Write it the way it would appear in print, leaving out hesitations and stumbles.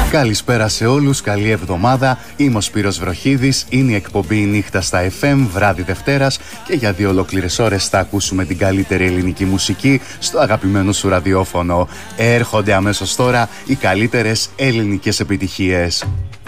Καλησπέρα σε όλους, καλή εβδομάδα. Είμαι ο Σπύρος Βροχίδης, είναι η εκπομπή Νύχτα στα FM, βράδυ Δευτέρας, και για 2 ολόκληρες ώρες θα ακούσουμε την καλύτερη ελληνική μουσική στο αγαπημένο σου ραδιόφωνο. Έρχονται αμέσως τώρα οι καλύτερες ελληνικές επιτυχίες.